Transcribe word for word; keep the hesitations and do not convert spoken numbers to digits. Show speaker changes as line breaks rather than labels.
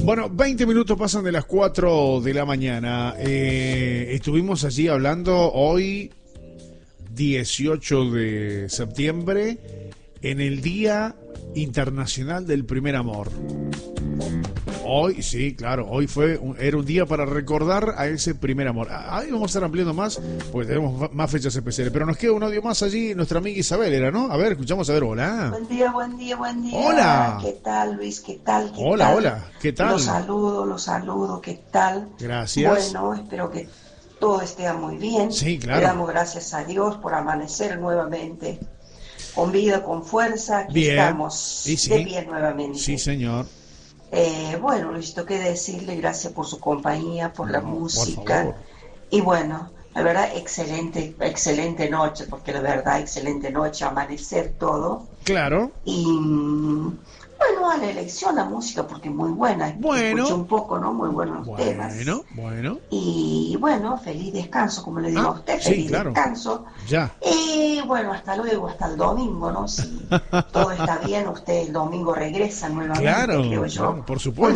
Bueno, veinte minutos pasan de las cuatro de la mañana. Eh, estuvimos allí hablando hoy, dieciocho de septiembre, en el Día Internacional del Primer Amor. Hoy, sí, claro, hoy fue un, era un día para recordar a ese primer amor. Ahí vamos a estar ampliando más, porque tenemos más fechas especiales. Pero nos queda un audio más allí, nuestra amiga Isabel era, ¿no? A ver, escuchamos a ver, hola.
Buen día, buen día, buen día.
Hola.
¿Qué tal, Luis? ¿Qué tal? ¿Qué
hola,
tal?
hola, ¿qué tal?
Los saludo, los saludo, ¿qué tal?
Gracias.
Bueno, espero que todo esté muy bien.
Sí, claro.
Le damos gracias a Dios por amanecer nuevamente. Con vida, con fuerza, aquí
Bien.
estamos
Sí, sí.
de pie nuevamente.
Sí, señor.
Eh, bueno, Luisito, qué decirle, gracias por su compañía, por la
No,
música.
por favor.
Y bueno, la verdad, excelente, excelente noche, porque la verdad, excelente noche, amanecer todo.
Claro.
Y bueno, a la elección la música, porque muy buena.
Bueno.
Escuché un poco, ¿no? Muy buenos
Bueno,
temas.
bueno.
Y bueno, feliz descanso, como le digo
Ah,
a usted,
sí,
feliz
claro.
descanso.
Ya.
Y bueno, hasta luego, hasta el domingo, ¿no? Si todo está bien, usted el domingo regresa nuevamente,
Claro,
creo yo.
claro, por supuesto.